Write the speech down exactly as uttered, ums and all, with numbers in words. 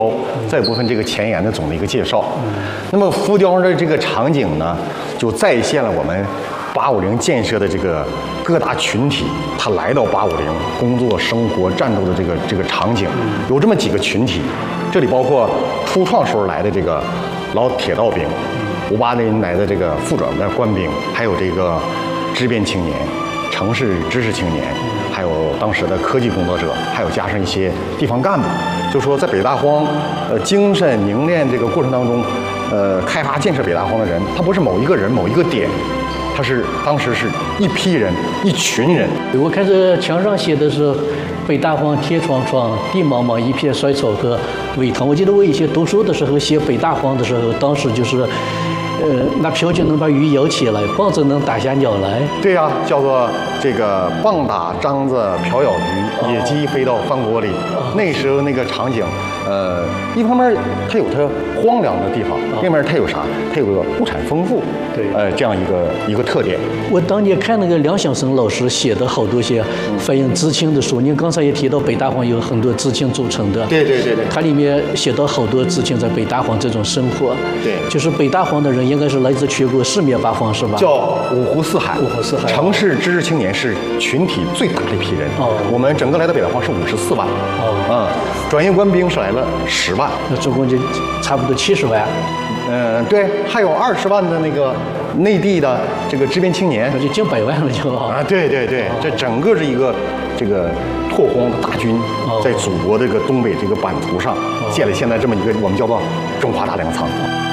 再有部分这个前沿的总的一个介绍。那么浮雕的这个场景呢，就再现了我们八五零建设的这个各大群体，他来到八五零工作、生活、战斗的这个这个场景，有这么几个群体，这里包括初创时候来的这个老铁道兵，五八年来的这个副转的官兵，还有这个知边青年、城市知识青年，还有当时的科技工作者，还有加上一些地方干部。就说在北大荒，呃，精神凝练这个过程当中，呃，开发建设北大荒的人，他不是某一个人、某一个点，他是当时是一批人、一群人。 我看这墙上写的是“北大荒铁窗窗，地茫茫一片衰草和苇塘”。我记得我以前读书的时候写北大荒的时候，当时就是。呃，拿瓢就能把鱼舀起来，棒子能打下鸟来。 对呀、啊，叫做这个棒打獐子，瓢舀鱼，野鸡飞到饭锅里。哦、那时候那个场景，呃，一方面它有它荒凉的地方，另一方面它有啥？它有个物产丰富， 对， 呃，这样一个一个特点。 我当年看那个梁晓声老师写的好多些反映知青的书，您刚才也提到北大荒有很多知青组成的。 对对对对。 它里面写到好多知青在北大荒这种生活。 对。就是北大荒的人应该是来自全国四面八方，是吧？ 叫五湖四海。 五湖四海。 城市知识青年是群体最大的一批人。哦。我们整个来到北大荒是五十四万。哦。嗯。转业官兵是来了十万。 那总共就差不多七十万。 嗯，对，还有二十万的那个内地的这个知边青年， 那就近百万了就啊，对对对，这整个是一个这个拓荒的大军，在祖国这个东北这个版图上建了现在这么一个我们叫做中华大粮仓。